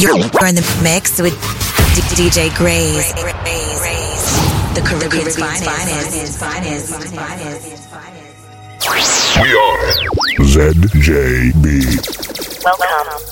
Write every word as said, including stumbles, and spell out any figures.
You're in the mix with D J Graze, the Caribbean's finest. We are Z J B. Welcome